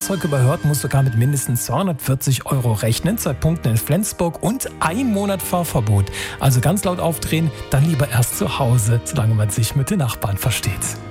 Fahrzeug überhört, muss sogar mit mindestens 240 € rechnen, 2 Punkten in Flensburg und 1 Monat Fahrverbot. Also ganz laut aufdrehen, dann lieber erst zu Hause, solange man sich mit den Nachbarn versteht.